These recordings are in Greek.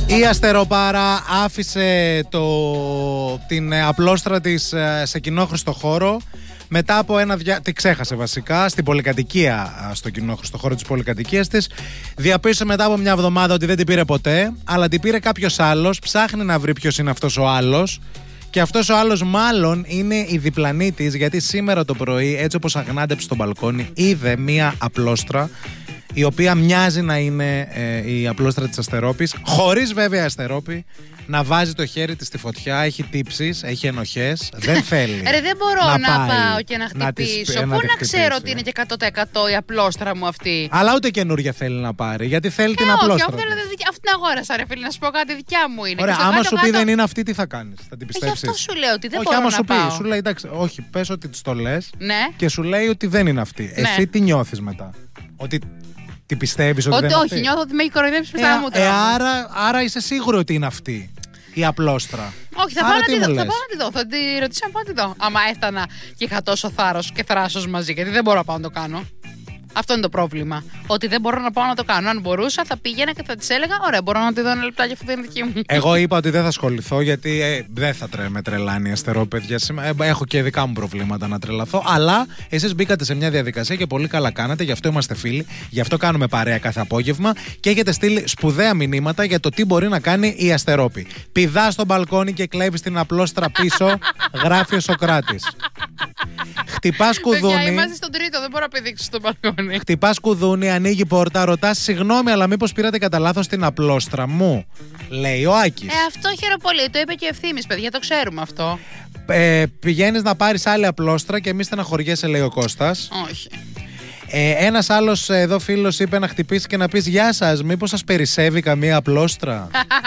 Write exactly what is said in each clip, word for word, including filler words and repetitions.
Η Αστεροπάρα άφησε το, την απλόστρα της σε κοινόχρηστο χώρο. Μετά από ένα δια... τη ξέχασε βασικά στην πολυκατοικία, στο κοινόχρηστο χώρο της πολυκατοικίας της. Διαπίστωσε μετά από μια εβδομάδα ότι δεν την πήρε ποτέ, αλλά την πήρε κάποιος άλλος. Ψάχνει να βρει ποιος είναι αυτός ο άλλος. Και αυτός ο άλλος μάλλον είναι η διπλανή της, γιατί σήμερα το πρωί, έτσι όπως αγνάντεψε στο μπαλκόνι, είδε μια απλόστρα, η οποία μοιάζει να είναι ε, η απλόστρα της Αστερόπης, χωρίς βέβαια Αστερόπη να βάζει το χέρι της στη φωτιά. Έχει τύψεις, έχει ενοχές, δεν θέλει. Ρε, δεν μπορώ να, να πάω και να χτυπήσω. Να Πού να, να ξέρω ότι είναι και εκατό τοις εκατό η απλόστρα μου αυτή. Αλλά ούτε καινούρια θέλει να πάρει, γιατί θέλει ε, την όχι, απλόστρα. Όχι, αυτή την αγόρασα, ρε φίλε, να σου πω κάτι, δικιά μου είναι. Ωραία, άμα σου πει δεν είναι αυτή, τι θα κάνεις? Θα την πιστέψεις? Γι' αυτό σου λέω ότι δεν όχι, μπορώ άμα να σου πάω. πει, σου λέει, εντάξει, όχι, πες ότι της το λες, ναι. Και σου λέει ότι δεν είναι αυτή. Ναι. Εσύ τι νιώθεις μετά? Ότι τι πιστεύεις ότι, ότι δεν είναι όχι, αυτή? νιώθω ότι με έχει κοροϊδέψει με στα μούτρα. Ε, άρα, άρα είσαι σίγουρο ότι είναι αυτή η απλόστρα? Όχι, θα πάω να τη δω. Θα πάω να τη δω. Θα τη ρωτήσω να πάω να τη δω. Άμα έφτανα και είχα τόσο θάρρος και θράσος μαζί, γιατί δεν μπορώ να πάω να το κάνω. Αυτό είναι το πρόβλημα. Ότι δεν μπορώ να πάω να το κάνω. Αν μπορούσα, θα πήγαινα και θα τη έλεγα: ωραία, μπορώ να τη δω ένα λεπτάκι, αυτό είναι δική μου. Εγώ είπα ότι δεν θα ασχοληθώ, γιατί ε, δεν θα τρε, με τρελάνει η Αστερό, παιδιά. Ε, έχω και δικά μου προβλήματα να τρελαθώ. Αλλά εσείς μπήκατε σε μια διαδικασία και πολύ καλά κάνατε. Γι' αυτό είμαστε φίλοι. Γι' αυτό κάνουμε παρέα κάθε απόγευμα. Και έχετε στείλει σπουδαία μηνύματα για το τι μπορεί να κάνει η Αστερόπη. Πηδά στο μπαλκόνι και κλέβει την απλόστρα πίσω, γράφει ο Σοκράτης. Χτυπά κουδούνι. Παιδιά, είμαστε στον τρίτο, δεν μπορώ να πηδήξω στο μπαλκόνι. Χτυπά κουδούνι, ανοίγει πόρτα, ρωτά συγγνώμη, αλλά μήπως πήρατε κατά λάθος την απλόστρα μου? Λέει ο Άκης. Ε, αυτό χαίρομαι πολύ. Το είπε και ευθύμης, παιδιά, το ξέρουμε αυτό. Ε, πηγαίνεις να πάρεις άλλη απλόστρα και μη στεναχωριέσαι, λέει ο Κώστας. Όχι. Ε, ένας άλλος εδώ φίλος είπε να χτυπήσει και να πεις γεια σας, μήπως σας περισσεύει καμία απλόστρα?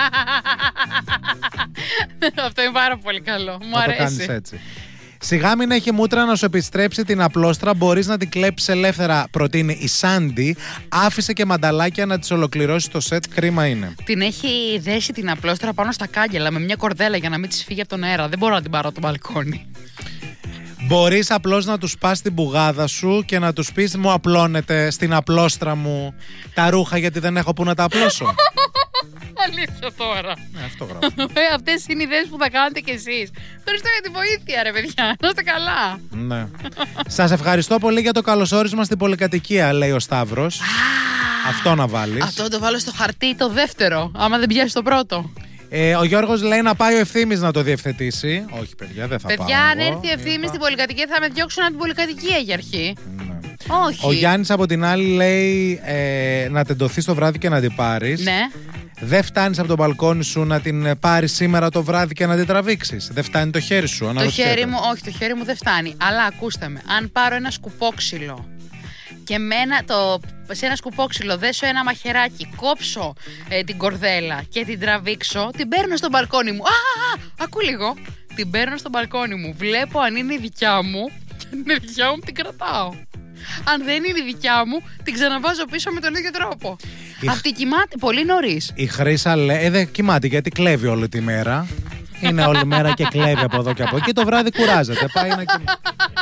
Αυτό είναι πάρα πολύ καλό. Μου να αρέσει. Το κάνεις έτσι. Σιγά μην έχει μούτρα να σου επιστρέψει την απλόστρα, μπορείς να την κλέψεις ελεύθερα, προτείνει η Σάντι. Άφησε και μανταλάκια να τις ολοκληρώσει το σετ, κρίμα είναι. Την έχει δέσει την απλόστρα πάνω στα κάγκελα με μια κορδέλα για να μην της φύγει από τον αέρα. Δεν μπορώ να την πάρω από το μπαλκόνι. Μπορείς απλώς να τους πας την πουγάδα σου και να τους πεις μου απλώνετε στην απλόστρα μου τα ρούχα γιατί δεν έχω που να τα απλώσω. Αλήθεια τώρα. Ναι, αυτό γράφω. Ε, αυτές είναι οι ιδέες που θα κάνετε κι εσείς. Ευχαριστώ για τη βοήθεια, ρε παιδιά. Να είστε καλά. Ναι. Σας ευχαριστώ πολύ για το καλωσόρισμα στην πολυκατοικία, λέει ο Σταύρος. Αυτό να βάλεις. Αυτό το βάλω στο χαρτί το δεύτερο, άμα δεν πιάσει το πρώτο. Ε, ο Γιώργος λέει να πάει ο Ευθύμης να το διευθετήσει. Όχι, παιδιά, δεν θα παιδιά, πάω. Παιδιά, αν έρθει ο Ευθύμης στην πολυκατοικία, θα με διώξουν από την πολυκατοικία για αρχή. Ναι. Όχι. Ο Γιάννης από την άλλη λέει ε, να τεντωθείς το βράδυ και να την πάρεις. Ναι. Δεν φτάνεις από το μπαλκόνι σου να την πάρεις σήμερα το βράδυ και να την τραβήξεις. Δεν φτάνει το χέρι σου. Το χέρι μου, όχι, το χέρι μου δεν φτάνει. Αλλά ακούστε με, αν πάρω ένα σκουπόξυλο και με ένα, το, σε ένα σκουπόξυλο δέσω ένα μαχαιράκι, κόψω ε, την κορδέλα και την τραβήξω, την παίρνω στο μπαλκόνι μου. Α, α, α, ακού λίγο. Την παίρνω στο μπαλκόνι μου, βλέπω αν είναι η δικιά μου και αν είναι η δικιά μου την κρατάω. Αν δεν είναι η δικιά μου, την ξαναβάζω πίσω με τον ίδιο τρόπο. Η... Αυτή κοιμάται πολύ νωρίς. Η Χρύσα λέει, ε, δεν κοιμάται γιατί κλέβει όλη τη μέρα. Είναι όλη μέρα και κλέβει από εδώ και από εκεί. Και το βράδυ κουράζεται. Πάει να κοιμάται.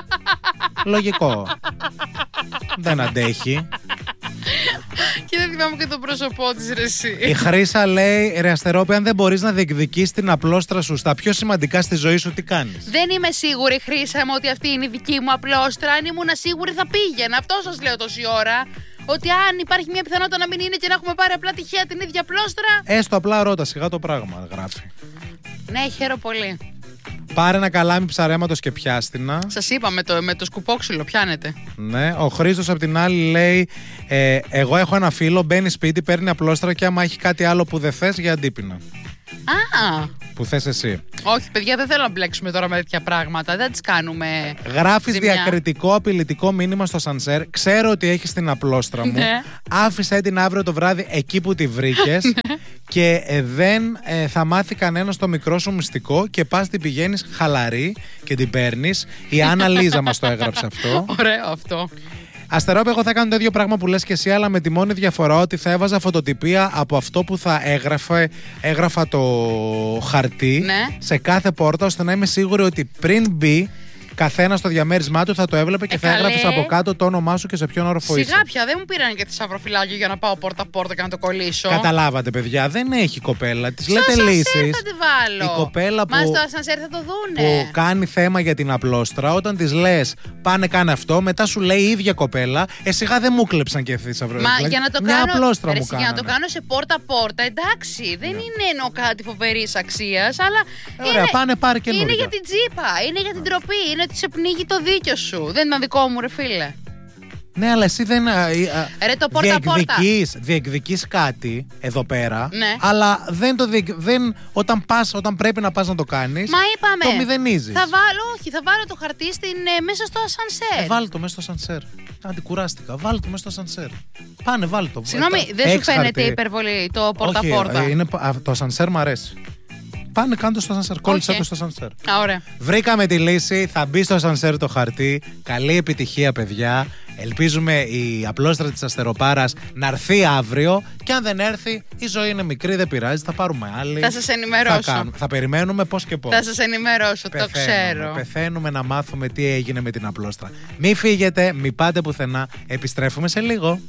Λογικό. Δεν αντέχει. Και δεν θυμάμαι και το πρόσωπό της, ρε εσύ. Η Χρύσα λέει, ρε Αστερόπη, αν δεν μπορείς να διεκδικείς την απλόστρα σου στα πιο σημαντικά στη ζωή σου, τι κάνεις? Δεν είμαι σίγουρη, Χρύσα μου, ότι αυτή είναι η δική μου απλόστρα. Αν ήμουν σίγουρη θα πήγαινα. Αυτό σας λέω τόση ώρα. Ότι αν υπάρχει μια πιθανότητα να μην είναι και να έχουμε πάρει απλά τυχαία την ίδια απλόστρα. Έστω απλά ρώτα, σιγά το πράγμα γράφει. Ναι, χαίρομαι πολύ. Πάρε ένα καλάμι ψαρέματος και πιάστηνα. Σας είπα, με το, με το σκουπόξυλο πιάνετε. Ναι, ο Χρήστος απ' την άλλη λέει ε, εγώ έχω ένα φίλο, μπαίνει σπίτι, παίρνει απλόστρα και άμα έχει κάτι άλλο που δεν θες για αντίπεινα. Α, που θες εσύ. όχι, παιδιά, δεν θέλω να μπλέξουμε τώρα με τέτοια πράγματα. Δεν τις κάνουμε. Γράφεις ζημιά. Διακριτικό απειλητικό μήνυμα στο σανσέρ. Ξέρω ότι έχεις την απλόστρα μου. Ναι. Άφησέ την αύριο το βράδυ εκεί που τη βρήκες. Και ε, δεν ε, θα μάθει κανένα το μικρό σου μυστικό. Και πας την πηγαίνεις χαλαρή και την παίρνεις. Η Άννα Λίζα μας το έγραψε αυτό. Ωραίο αυτό. Αστερόπη, εγώ θα κάνω το ίδιο πράγμα που λες και εσύ, αλλά με τη μόνη διαφορά ότι θα έβαζα φωτοτυπία από αυτό που θα έγραφε, έγραφα το χαρτί, ναι, σε κάθε πόρτα, ώστε να είμαι σίγουρη ότι πριν μπει καθένα στο διαμέρισμά του θα το έβλεπε και Ε, θα έγραφε καλέ. από κάτω το όνομά σου και σε ποιον όροφο είσαι. Σιγά πια, δεν μου πήραν και θησαυροφυλάκιο για να πάω πόρτα-πόρτα και να το κολλήσω. Καταλάβατε, παιδιά, δεν έχει κοπέλα. Τη Στο λέτε ασανσέρ λύσεις. θα τη βάλω. Η κοπέλα που, Μα στο ασανσέρ θα το δούνε. που κάνει θέμα για την απλόστρα, όταν τη λε πάνε κάνε αυτό, μετά σου λέει η ίδια κοπέλα, ε σιγά δεν μου κλέψαν και θησαυροφυλάκιο. Μα για να το Μια κάνω. απλόστρα Ρε, μου εσύ, για να το κάνανε. κάνω σε πόρτα-πόρτα, εντάξει. Δεν είναι εννοώ κάτι φοβερή αξία, αλλά. Ωραία, είναι, πάνε πάρε καινούργια. είναι για την τσίπα, είναι για την τροπή, είναι ότι σε πνίγει το δίκιο σου. Δεν ήταν δικό μου, ρε φίλε. Ναι, αλλά εσύ δεν. α, ε, α, Ρε, το πόρτα-πόρτα. διεκδικείς, διεκδικείς κάτι εδώ πέρα. Ναι. Αλλά δεν το διεκ, δεν, όταν, πας, όταν πρέπει να πας να το κάνεις, Μα είπαμε. το μηδενίζεις. Θα βάλω, όχι, θα βάλω το χαρτί στην, ε, μέσα στο ασανσέρ. Ε, βάλ' το μέσα στο σανσέρ. Αντικουράστηκα. Βάλ' το μέσα στο σανσέρ. Πάνε, βάλ' το. Συγγνώμη, Ε, δεν σου έχεις φαίνεται χαρτί. υπερβολή το πόρτα-πόρτα. Όχι, ε, είναι, α, το σανσέρ μ' αρέσει. Πάνε, κάνε το στο σανσέρ. Κόλλησε Οκ. το στο σανσέρ. Α, ωραία. Βρήκαμε τη λύση. Θα μπει στο σανσέρ το χαρτί. Καλή επιτυχία, παιδιά. Ελπίζουμε η απλόστρα της Αστεροπάρας να έρθει αύριο. Και αν δεν έρθει, η ζωή είναι μικρή, δεν πειράζει. Θα πάρουμε άλλη. Θα σας ενημερώσω. Θα, κάνουμε- θα περιμένουμε πώς και πώς. Θα σας ενημερώσω, το ξέρω. Πεθαίνουμε να μάθουμε τι έγινε με την απλόστρα. Μην φύγετε, μην πάτε πουθενά. Επιστρέφουμε σε λίγο.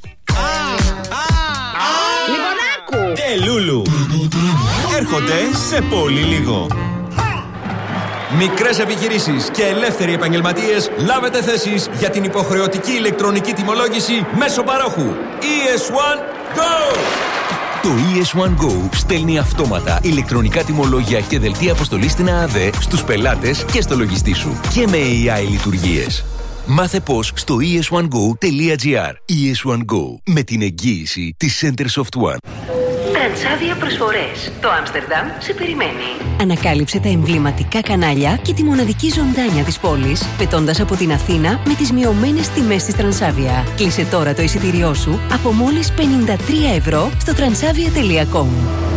Λιμονάκου! Και Λούλου έρχονται σε πολύ λίγο. Μικρές επιχειρήσεις και ελεύθεροι επαγγελματίες, λάβετε θέσεις για την υποχρεωτική ηλεκτρονική τιμολόγηση μέσω παρόχου ι ες ουάν Go! Το ι ες ουάν Go στέλνει αυτόματα ηλεκτρονικά τιμολόγια και δελτία αποστολής στην ΑΑΔΕ στους πελάτες και στο λογιστή σου και με έι άι λειτουργίες. Μάθε πώς στο ι ες ουάν γκο τελεία τζι άρ. ι ες ουάν Go, με την εγγύηση της Centersoft One. Τρανσάδια προσφορές. Το Άμστερνταμ σε περιμένει. Ανακάλυψε τα εμβληματικά κανάλια και τη μοναδική ζωντάνια της πόλης, πετώντας από την Αθήνα με τις μειωμένες τιμές της Τρανσάβια. Κλείσε τώρα το εισιτήριό σου από μόλις πενήντα τρία ευρώ στο τρανσάβια τελεία κομ.